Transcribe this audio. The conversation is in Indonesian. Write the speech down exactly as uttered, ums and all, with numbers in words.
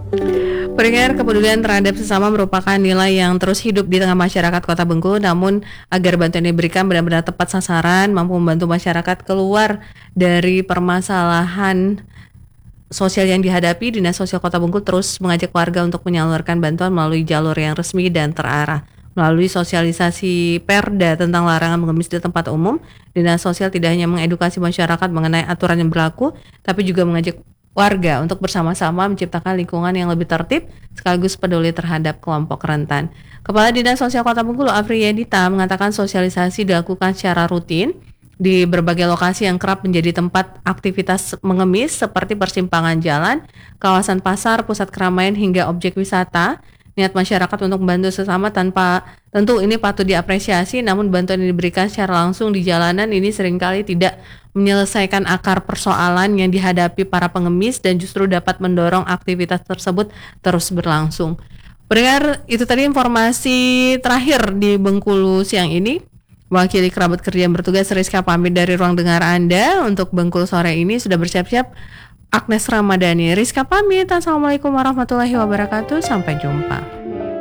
Pendengar, kepedulian terhadap sesama merupakan nilai yang terus hidup di tengah masyarakat Kota Bengkulu. Namun, agar bantuan yang diberikan benar-benar tepat sasaran, mampu membantu masyarakat keluar dari permasalahan sosial yang dihadapi, Dinas Sosial Kota Bengkulu terus mengajak warga untuk menyalurkan bantuan melalui jalur yang resmi dan terarah. Melalui sosialisasi Perda tentang larangan mengemis di tempat umum, Dinas Sosial tidak hanya mengedukasi masyarakat mengenai aturan yang berlaku, tapi juga mengajak warga untuk bersama-sama menciptakan lingkungan yang lebih tertib sekaligus peduli terhadap kelompok rentan. Kepala Dinas Sosial Kota Bengkulu, Afri Yedita, mengatakan sosialisasi dilakukan secara rutin di berbagai lokasi yang kerap menjadi tempat aktivitas mengemis seperti persimpangan jalan, kawasan pasar, pusat keramaian hingga objek wisata. Niat masyarakat untuk membantu sesama tanpa tentu ini patut diapresiasi, namun bantuan yang diberikan secara langsung di jalanan ini seringkali tidak menyelesaikan akar persoalan yang dihadapi para pengemis dan justru dapat mendorong aktivitas tersebut terus berlangsung. Pendengar, itu tadi informasi terakhir di Bengkulu siang ini. Wakili kerabat kerja yang bertugas Rizka pamit dari ruang dengar Anda. Untuk Bengkulu sore ini sudah bersiap-siap Agnes Ramadhani. Rizka pamit. Assalamualaikum warahmatullahi wabarakatuh. Sampai jumpa.